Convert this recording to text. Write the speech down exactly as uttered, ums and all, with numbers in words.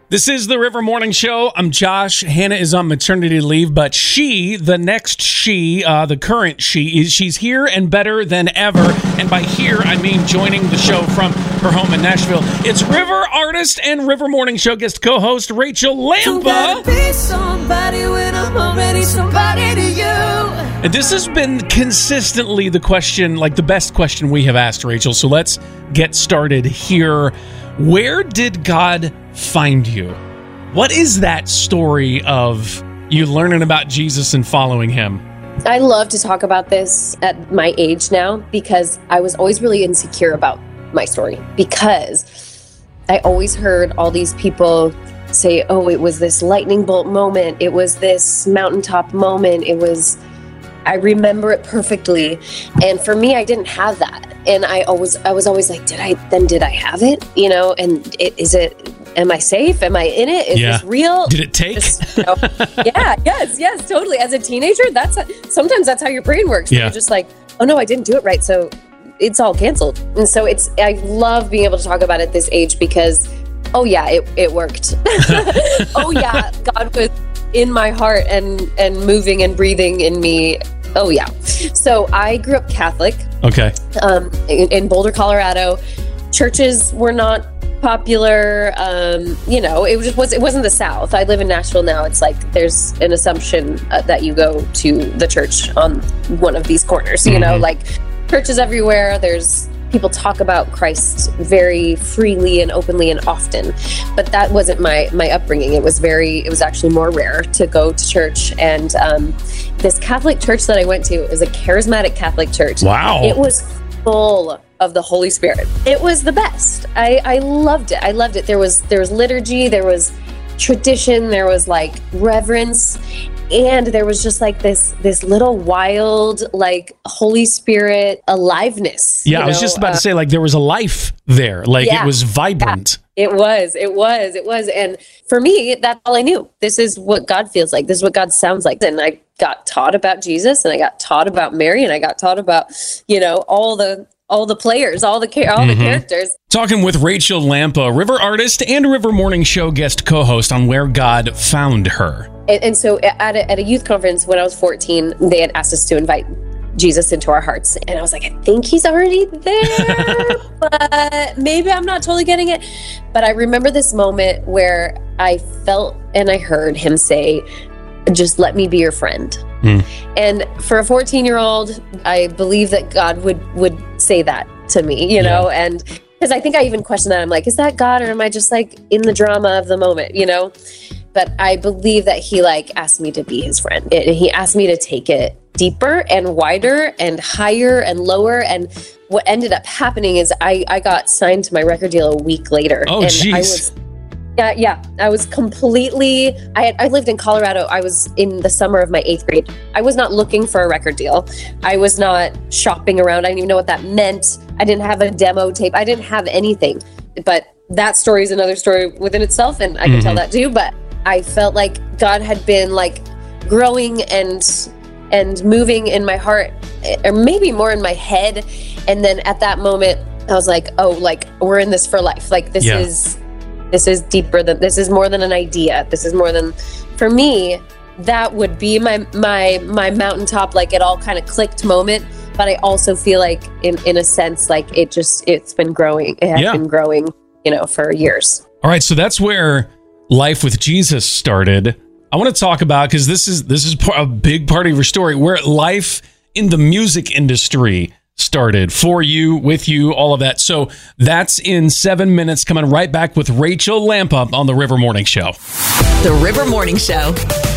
This is the River Morning Show. I'm Josh. Hannah is on maternity leave, but she, the next she, uh, the current she, is she's here and better than ever. And by here, I mean joining the show from her home in Nashville. It's River artist and River Morning Show guest co-host Rachel Lampa. Be somebody when I'm already somebody to you. And this has been consistently the question, like the best question we have asked, Rachel. So let's get started here. Where did God find you? What is that story of you learning about Jesus and following him? I love to talk about this at my age now because I was always really insecure about my story, because I always heard all these people say, oh, it was this lightning bolt moment. It was this mountaintop moment. It was, I remember it perfectly. And for me, I didn't have that. And I always, I was always like, did I, then did I have it? You know, and it, is it, am I safe? Am I in it? Is yeah. this real? Did it take? Just, you know, yeah, yes, yes, totally. As a teenager, that's, a, sometimes that's how your brain works. Yeah. You're just like, oh no, I didn't do it right. So it's all canceled. And so it's, I love being able to talk about it at this age because, oh yeah, it, it worked. Oh yeah, God was in my heart and, and moving and breathing in me. Oh yeah. So I grew up Catholic. Okay. Um, in, in Boulder, Colorado. Churches were not popular. Um, you know, it just was. It wasn't the South. I live in Nashville now. It's like there's an assumption uh, that you go to the church on one of these corners. You mm-hmm. know, like churches everywhere. There's people talk about Christ very freely and openly and often, but that wasn't my my upbringing. It was very. It was actually more rare to go to church. And um, this Catholic church that I went to is a charismatic Catholic church. Wow! It was full of the Holy Spirit. It was the best. I, I loved it. I loved it. There was there was liturgy, there was tradition, there was like reverence, and there was just like this this little wild like Holy Spirit aliveness. Yeah, you I was know? just about uh, to say like there was a life there. Like yeah, it was vibrant. Yeah, it was. It was. It was. And for me, that's all I knew. This is what God feels like. This is what God sounds like. And I got taught about Jesus, and I got taught about Mary, and I got taught about, you know, all the all the players, all the all mm-hmm. the characters. Talking with Rachel Lampa, River artist and River Morning Show guest co-host on Where God Found Her. And, and so at a, at a youth conference when I was fourteen, they had asked us to invite Jesus into our hearts. And I was like, I think he's already there, but maybe I'm not totally getting it. But I remember this moment where I felt and I heard him say, just let me be your friend. Mm. And for a fourteen-year-old, I believe that God would, would say that to me, you know, yeah. and because I think I even questioned that. I'm like, is that God, or am I just like in the drama of the moment, you know? But I believe that he like asked me to be his friend. And he asked me to take it deeper and wider and higher and lower. And what ended up happening is I, I got signed to my record deal a week later. Oh, and jeez. I was Yeah, yeah. I was completely, I had, I lived in Colorado. I was in the summer of my eighth grade. I was not looking for a record deal. I was not shopping around. I didn't even know what that meant. I didn't have a demo tape. I didn't have anything. But that story is another story within itself, and I can mm-hmm. tell that too. But I felt like God had been like growing and and moving in my heart, or maybe more in my head. And then at that moment, I was like, oh, like we're in this for life. Like this yeah. is... This is deeper than, this is more than an idea. This is more than, for me, that would be my my my mountaintop, like it all kind of clicked moment. But I also feel like in, in a sense, like it just, it's been growing. It has yeah. been growing, you know, for years. All right. So that's where life with Jesus started. I want to talk about, because this is, this is a big part of your story, where life in the music industry started for you, with you, all of that. So that's in seven minutes. Coming right back with Rachel Lampa on the River Morning Show. The River Morning Show.